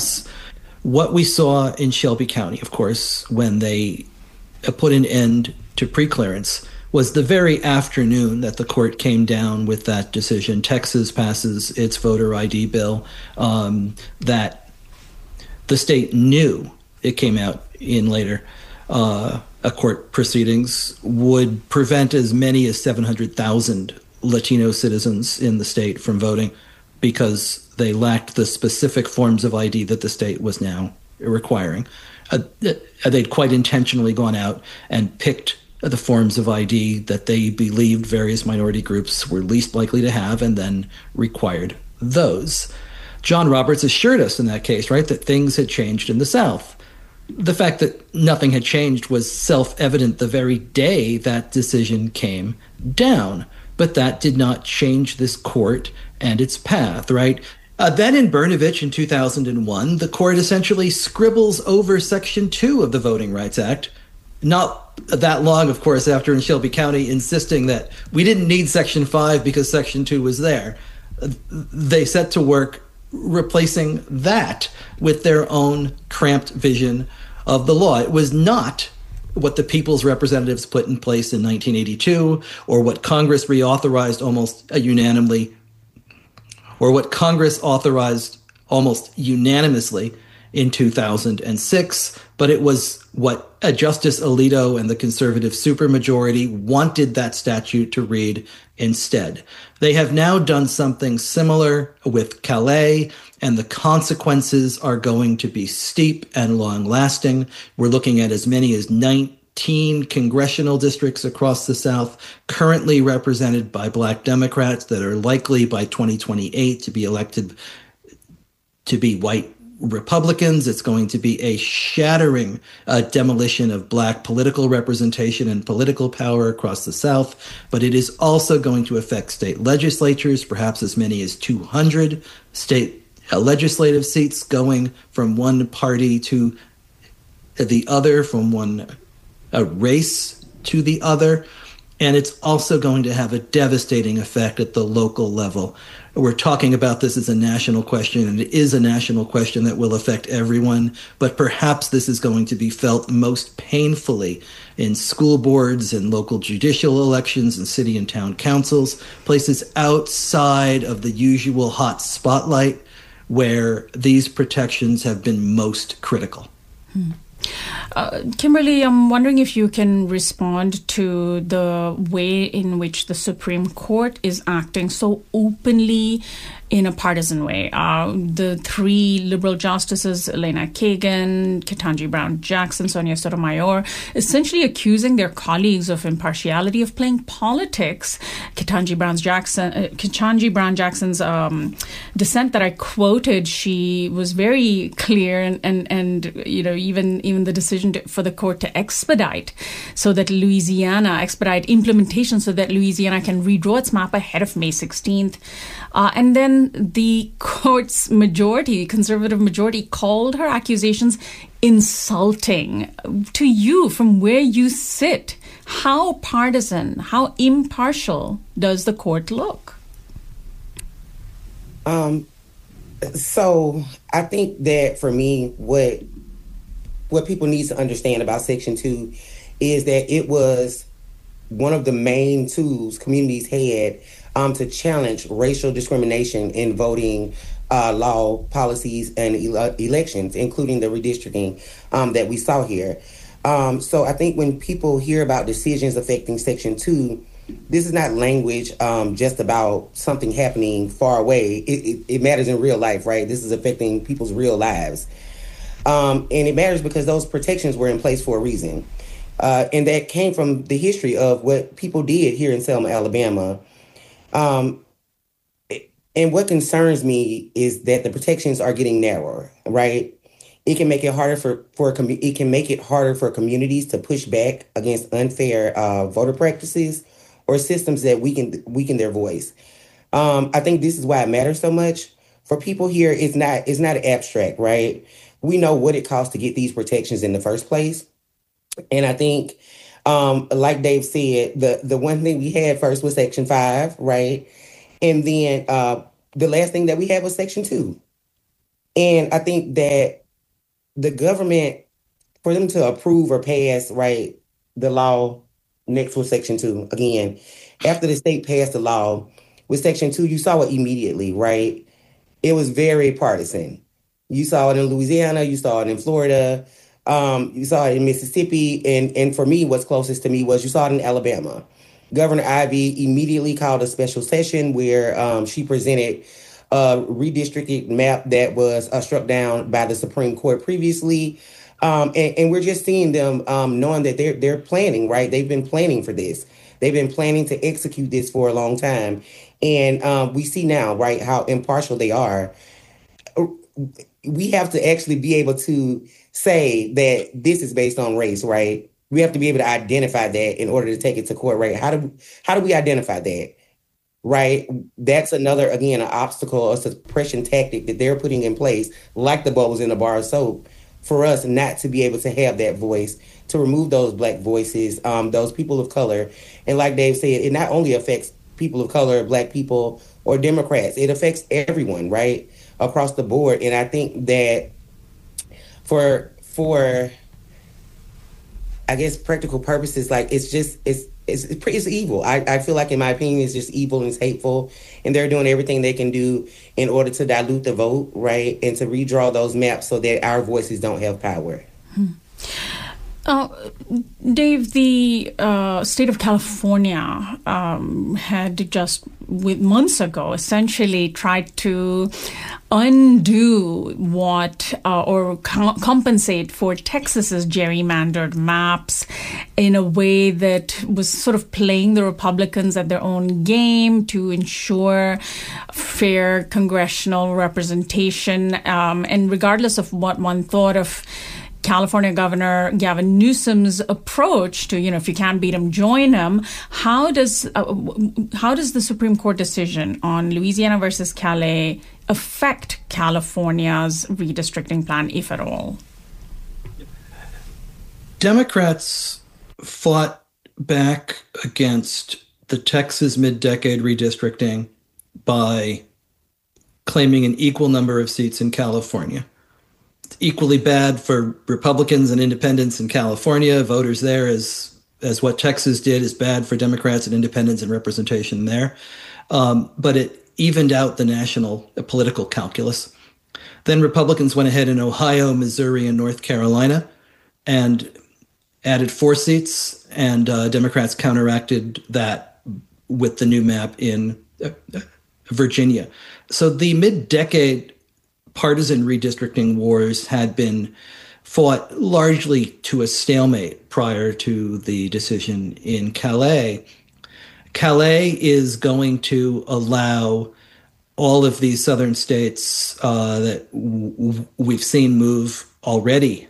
Yes. What we saw in Shelby County, of course, when they put an end to preclearance, was the very afternoon that the court came down with that decision. Texas passes its voter ID bill that the state knew, it came out in later court proceedings, would prevent as many as 700,000 Latino citizens in the state from voting because they lacked the specific forms of ID that the state was now requiring. They'd quite intentionally gone out and picked the forms of ID that they believed various minority groups were least likely to have and then required those. John Roberts assured us in that case, right, that things had changed in the South. The fact that nothing had changed was self-evident the very day that decision came down. But that did not change this court and its path, right? Then in Brnovich in 2001, the court essentially scribbles over Section 2 of the Voting Rights Act, not that long, of course, after in Shelby County, insisting that we didn't need Section 5 because Section 2 was there. They set to work replacing that with their own cramped vision of the law. It was not what the people's representatives put in place in 1982, or what Congress reauthorized almost unanimously, or what Congress authorized almost unanimously in 2006, but it was what Justice Alito and the conservative supermajority wanted that statute to read instead. They have now done something similar with Calais, and the consequences are going to be steep and long-lasting. We're looking at as many as 19 congressional districts across the South currently represented by Black Democrats that are likely by 2028 to be elected to be white Republicans. It's going to be a shattering demolition of Black political representation and political power across the South, but it is also going to affect state legislatures, perhaps as many as 200 state legislative seats going from one party to the other, from one race to the other. And it's also going to have a devastating effect at the local level. We're talking about this as a national question, and it is a national question that will affect everyone, but perhaps this is going to be felt most painfully in school boards and local judicial elections and city and town councils, places outside of the usual hot spotlight where these protections have been most critical. Kimberly, I'm wondering if you can respond to the way in which the Supreme Court is acting so openly in a partisan way. The three liberal justices, Elena Kagan, Ketanji Brown Jackson, Sonia Sotomayor, essentially accusing their colleagues of impartiality, of playing politics. Ketanji Brown Jackson's dissent that I quoted, she was very clear, and you know, even the decision for the court to expedite implementation so that Louisiana can redraw its map ahead of May 16th. And then the court's majority, conservative majority, called her accusations insulting. To you, from where you sit, how partisan, how impartial does the court look? So I think that for me, what people need to understand about Section 2 is that it was one of the main tools communities had to challenge racial discrimination in voting law, policies, and elections, including the redistricting that we saw here. So I think when people hear about decisions affecting Section 2, this is not language just about something happening far away. It matters in real life, right? This is affecting people's real lives. And it matters because those protections were in place for a reason. And that came from the history of what people did here in Selma, Alabama. And what concerns me is that the protections are getting narrower, right? It can make it harder for communities to push back against unfair voter practices or systems that weaken their voice. I think this is why it matters so much. For people here, it's not abstract, right? We know what it costs to get these protections in the first place. And I think, like Dave said, the one thing we had first was Section 5, right? And then the last thing that we had was Section 2. And I think that the government, for them to approve or pass, right, the law next with Section 2, again, after the state passed the law, with Section 2, you saw it immediately, right? It was very partisan. You saw it in Louisiana, you saw it in Florida, you saw it in Mississippi, and for me, what's closest to me was you saw it in Alabama. Governor Ivey immediately called a special session where she presented a redistricted map that was struck down by the Supreme Court previously. And we're just seeing them knowing that they're planning, right? They've been planning for this. They've been planning to execute this for a long time. And we see now, right, how impartial they are. We have to actually be able to say that this is based on race, right? We have to be able to identify that in order to take it to court, right? How do we identify that? Right? That's another, again, an obstacle, a suppression tactic that they're putting in place, like the bubbles in a bar of soap, for us not to be able to have that voice, to remove those Black voices, those people of color. And like Dave said, it not only affects people of color, Black people, or Democrats, it affects everyone, right, across the board. And I think that for I guess practical purposes, like it's evil. I feel like, in my opinion, it's just evil and it's hateful, and they're doing everything they can do in order to dilute the vote, right, and to redraw those maps so that our voices don't have power. Dave, the state of California had just months ago essentially tried to undo what or compensate for Texas's gerrymandered maps in a way that was sort of playing the Republicans at their own game to ensure fair congressional representation. And regardless of what one thought of California Governor Gavin Newsom's approach to, if you can't beat him, join him. How does the Supreme Court decision on Louisiana versus Calais affect California's redistricting plan, if at all? Democrats fought back against the Texas mid-decade redistricting by claiming an equal number of seats in California. Equally bad for Republicans and independents in California. Voters there, as what Texas did, is bad for Democrats and independents and representation there. But it evened out the national political calculus. Then Republicans went ahead in Ohio, Missouri, and North Carolina and added 4 seats, and Democrats counteracted that with the new map in Virginia. So the mid-decade partisan redistricting wars had been fought largely to a stalemate prior to the decision in Calais. Calais is going to allow all of these southern states that we've seen move already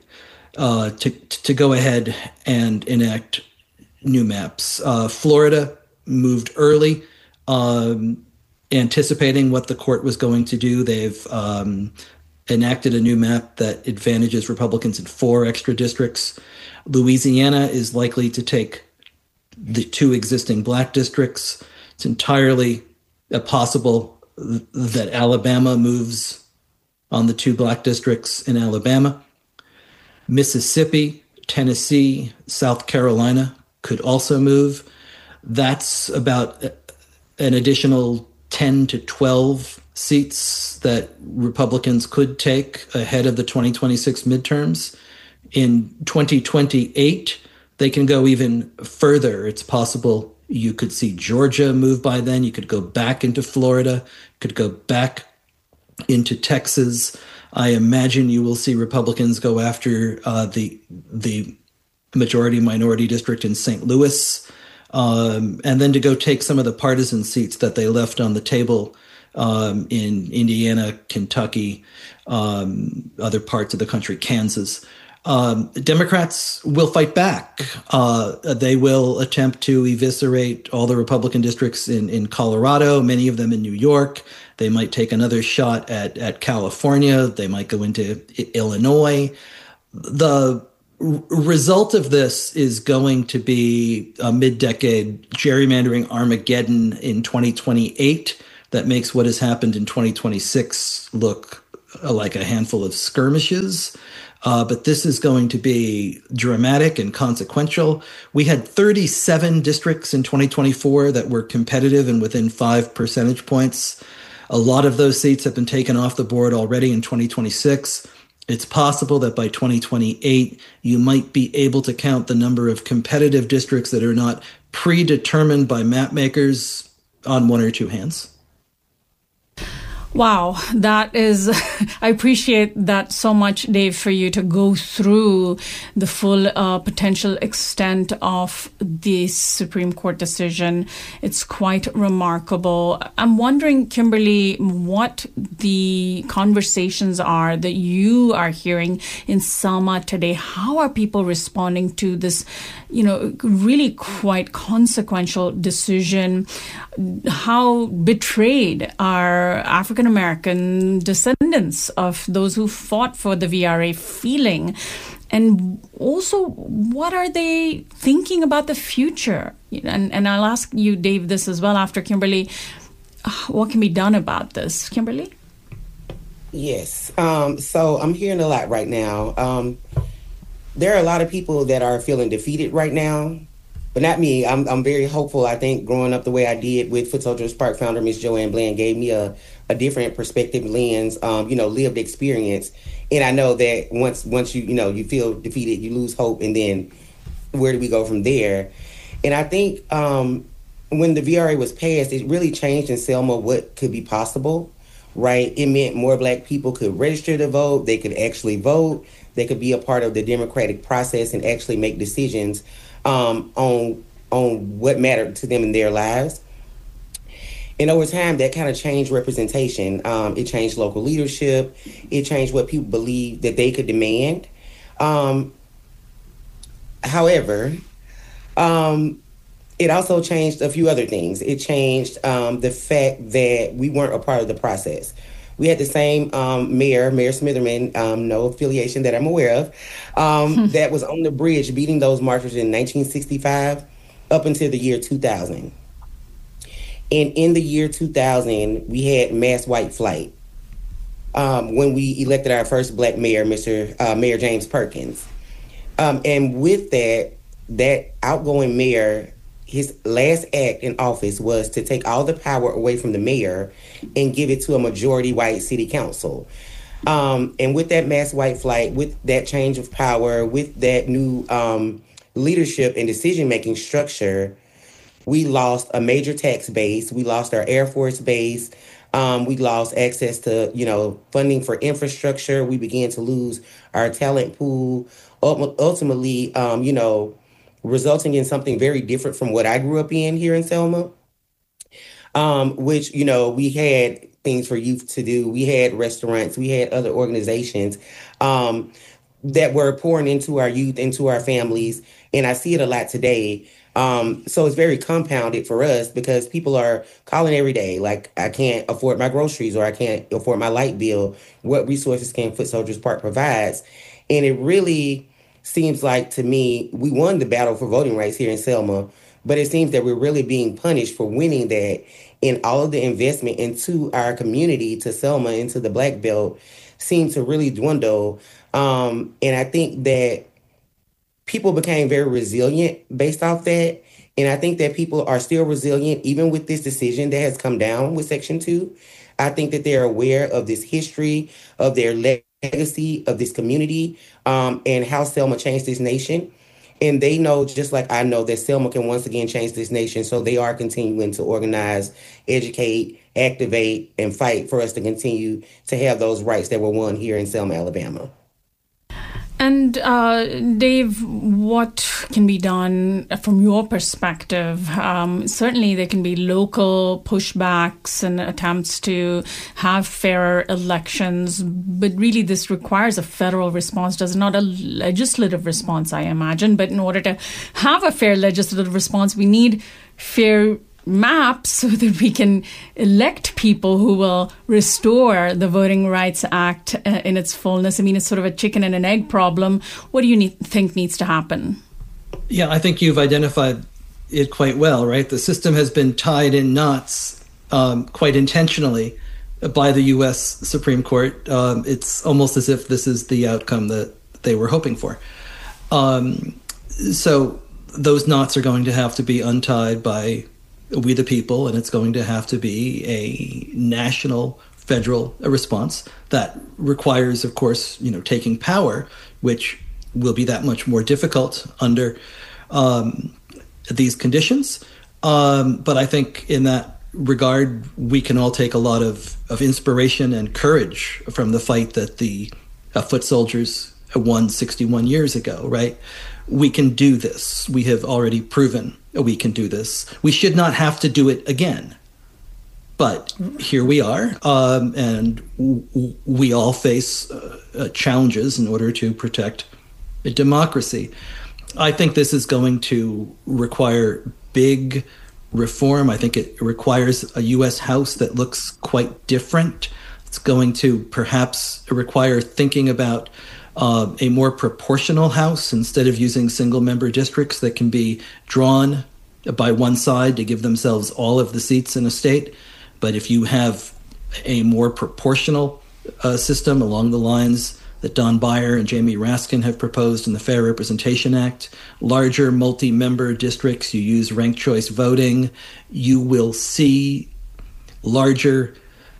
to go ahead and enact new maps. Florida moved early, anticipating what the court was going to do. They've enacted a new map that advantages Republicans in 4 extra districts. Louisiana is likely to take the 2 existing Black districts. It's entirely possible that Alabama moves on the 2 Black districts in Alabama. Mississippi, Tennessee, South Carolina could also move. That's about an additional 10 to 12 seats that Republicans could take ahead of the 2026 midterms. In 2028, they can go even further. It's possible you could see Georgia move by then. You could go back into Florida, could go back into Texas. I imagine you will see Republicans go after the majority-minority district in St. Louis, and then to go take some of the partisan seats that they left on the table in Indiana, Kentucky, other parts of the country, Kansas. Democrats will fight back. They will attempt to eviscerate all the Republican districts in Colorado, many of them in New York. They might take another shot at California. They might go into Illinois. The result of this is going to be a mid-decade gerrymandering Armageddon in 2028 that makes what has happened in 2026 look like a handful of skirmishes. But this is going to be dramatic and consequential. We had 37 districts in 2024 that were competitive and within 5 percentage points. A lot of those seats have been taken off the board already in 2026. It's possible that by 2028, you might be able to count the number of competitive districts that are not predetermined by map makers on one or two hands. Wow, that is, I appreciate that so much, Dave, for you to go through the full potential extent of this Supreme Court decision. It's quite remarkable. I'm wondering, Kimberly, what the conversations are that you are hearing in Selma today. How are people responding to this, really quite consequential decision? How betrayed are African American descendants of those who fought for the VRA feeling? And also, what are they thinking about the future? And I'll ask you, Dave, this as well after Kimberly. What can be done about this? Kimberly? Yes. So I'm hearing a lot right now. There are a lot of people that are feeling defeated right now. But not me. I'm very hopeful. I think growing up the way I did with Foot Soldiers Park founder Miss Joanne Bland gave me a different perspective, lens, lived experience. And I know that once you feel defeated, you lose hope, and then where do we go from there? And I think when the VRA was passed, it really changed in Selma what could be possible, right? It meant more Black people could register to vote. They could actually vote. They could be a part of the democratic process and actually make decisions on what mattered to them in their lives. And over time, that kind of changed representation. It changed local leadership. It changed what people believed that they could demand. However, it also changed a few other things. It changed the fact that we weren't a part of the process. We had the same Mayor Smitherman, no affiliation that I'm aware of, that was on the bridge beating those marchers in 1965 up until the year 2000. And in the year 2000, we had mass white flight when we elected our first Black mayor, Mayor James Perkins. And with that outgoing mayor, his last act in office was to take all the power away from the mayor and give it to a majority white city council. And with that mass white flight, with that change of power, with that new leadership and decision-making structure, we lost a major tax base. We lost our Air Force base. We lost access to, funding for infrastructure. We began to lose our talent pool. Ultimately, resulting in something very different from what I grew up in here in Selma, which, we had things for youth to do. We had restaurants. We had other organizations that were pouring into our youth, into our families. And I see it a lot today. So it's very compounded for us because people are calling every day, like, I can't afford my groceries or I can't afford my light bill. What resources can Foot Soldiers Park provides? And it really seems like, to me, we won the battle for voting rights here in Selma, but it seems that we're really being punished for winning that, and all of the investment into our community, to Selma, into the Black Belt, seems to really dwindle. And I think that people became very resilient based off that. And I think that people are still resilient, even with this decision that has come down with Section 2. I think that they're aware of this history, of their legacy, of this community, and how Selma changed this nation. And they know, just like I know, that Selma can once again change this nation. So they are continuing to organize, educate, activate, and fight for us to continue to have those rights that were won here in Selma, Alabama. And Dave, what can be done from your perspective? Certainly there can be local pushbacks and attempts to have fairer elections, but really this requires a federal response, does not a legislative response, I imagine. But in order to have a fair legislative response, we need fair maps so that we can elect people who will restore the Voting Rights Act in its fullness. I mean, it's sort of a chicken and an egg problem. What do you think needs to happen? Yeah, I think you've identified it quite well, right? The system has been tied in knots quite intentionally by the U.S. Supreme Court. It's almost as if this is the outcome that they were hoping for. So those knots are going to have to be untied by we the people, and it's going to have to be a national, federal response that requires, of course, taking power, which will be that much more difficult under these conditions. But I think in that regard, we can all take a lot of inspiration and courage from the fight that the foot soldiers won 61 years ago, right? We can do this. We have already proven we can do this. We should not have to do it again. But here we are, and we all face challenges in order to protect democracy. I think this is going to require big reform. I think it requires a U.S. House that looks quite different. It's going to perhaps require thinking about a more proportional House instead of using single-member districts that can be drawn by one side to give themselves all of the seats in a state. But if you have a more proportional system along the lines that Don Beyer and Jamie Raskin have proposed in the Fair Representation Act, larger multi-member districts, you use ranked choice voting, you will see larger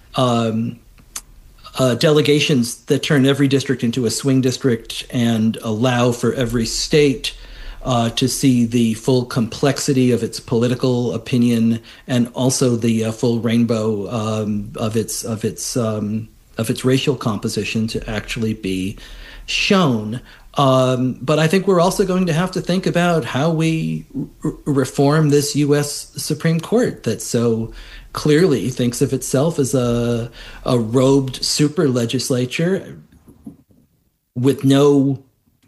delegations that turn every district into a swing district and allow for every state to see the full complexity of its political opinion and also the full rainbow of its racial composition to actually be shown. But I think we're also going to have to think about how we reform this U.S. Supreme Court that so clearly thinks of itself as a robed super legislature with no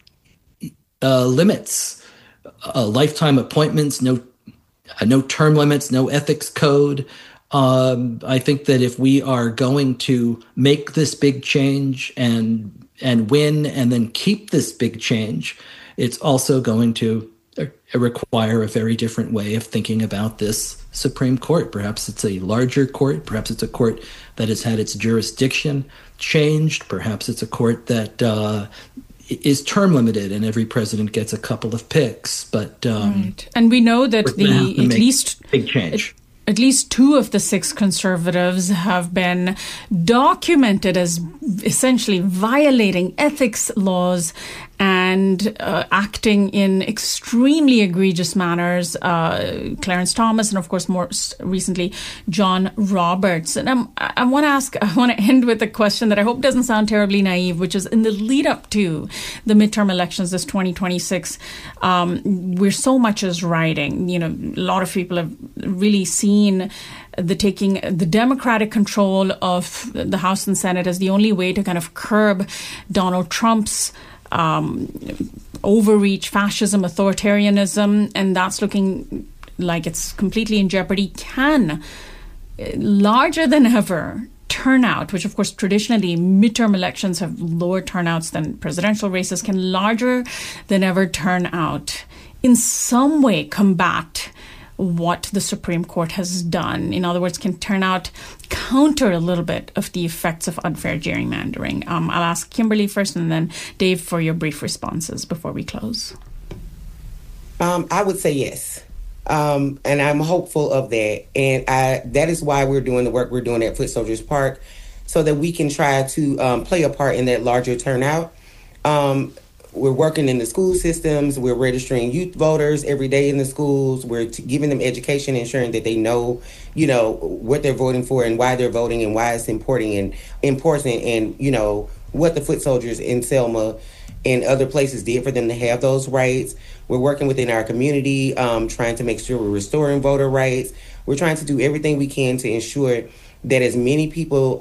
limits, lifetime appointments, no term limits, no ethics code. I think that if we are going to make this big change and win and then keep this big change, it's also going to require a very different way of thinking about this Supreme Court. Perhaps it's a larger court. Perhaps it's a court that has had its jurisdiction changed. Perhaps it's a court that is term limited and every president gets a couple of picks. But right. And we know that big change. At least 2 of the 6 conservatives have been documented as essentially violating ethics laws and acting in extremely egregious manners. Clarence Thomas and, of course, more recently, John Roberts. And I want to end with a question that I hope doesn't sound terribly naive, which is in the lead up to the midterm elections, this 2026, where so much is riding. A lot of people have really seen the Democratic control of the House and Senate as the only way to kind of curb Donald Trump's overreach, fascism, authoritarianism, and that's looking like it's completely in jeopardy. Can larger than ever turnout, which of course traditionally midterm elections have lower turnouts than presidential races, can larger than ever turnout in some way combat what the Supreme Court has done? In other words, can turnout counter a little bit of the effects of unfair gerrymandering? I'll ask Kimberly first and then Dave for your brief responses before we close. I would say yes. And I'm hopeful of that. And that is why we're doing the work we're doing at Foot Soldiers Park, so that we can try to play a part in that larger turnout. We're working in the school systems. We're registering youth voters every day in the schools. We're giving them education, ensuring that they know, what they're voting for and why they're voting and why it's important and what the foot soldiers in Selma and other places did for them to have those rights. We're working within our community, trying to make sure we're restoring voter rights. We're trying to do everything we can to ensure that as many people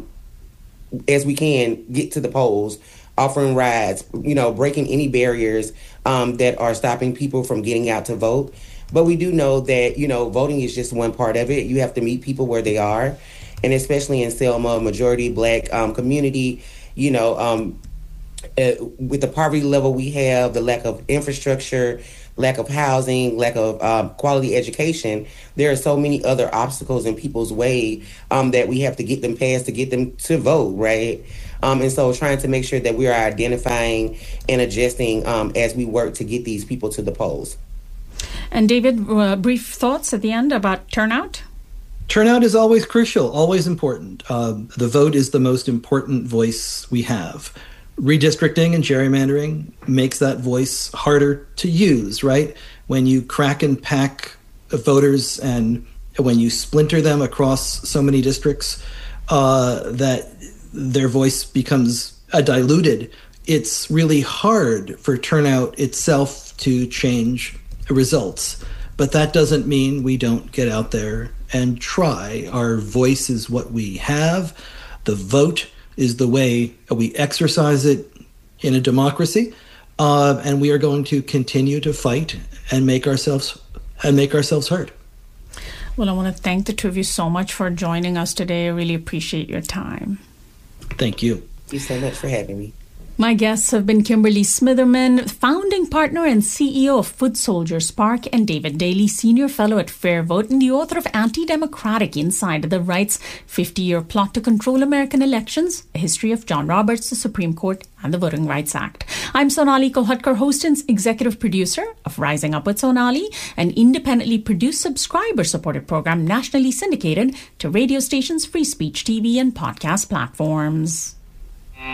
as we can get to the polls, offering rides, breaking any barriers that are stopping people from getting out to vote. But we do know that, voting is just one part of it. You have to meet people where they are. And especially in Selma, a majority Black community, with the poverty level we have, the lack of infrastructure, lack of housing, lack of quality education, there are so many other obstacles in people's way that we have to get them past to get them to vote, right? And so trying to make sure that we are identifying and adjusting as we work to get these people to the polls. And David, brief thoughts at the end about turnout? Turnout is always crucial, always important. The vote is the most important voice we have. Redistricting and gerrymandering makes that voice harder to use, right? When you crack and pack voters and when you splinter them across so many districts that their voice becomes diluted, it's really hard for turnout itself to change results. But that doesn't mean we don't get out there and try. Our voice is what we have. The vote is the way we exercise it in a democracy, and we are going to continue to fight and make ourselves heard. Well, I want to thank the two of you so much for joining us today. I really appreciate your time. Thank you. Thank you so much for having me. My guests have been Kimberly Smitherman, founding partner and CEO of Foot Soldier Spark, and David Daly, senior fellow at Fair Vote and the author of Anti-Democratic Inside the Right's 50-Year Plot to Control American Elections, A History of John Roberts, the Supreme Court, and the Voting Rights Act. I'm Sonali Kolhatkar, host and executive producer of Rising Up with Sonali, an independently produced, subscriber-supported program nationally syndicated to radio stations, free speech TV, and podcast platforms.